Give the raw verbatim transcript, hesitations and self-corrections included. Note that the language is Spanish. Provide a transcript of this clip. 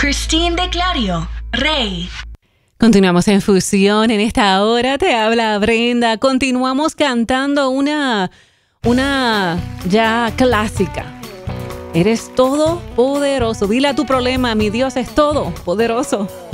Christine de Clario, Rey. Continuamos en Fusión. En esta hora te habla Brenda. Continuamos cantando una, una ya clásica. Eres todopoderoso. Dile a tu problema, mi Dios es todopoderoso.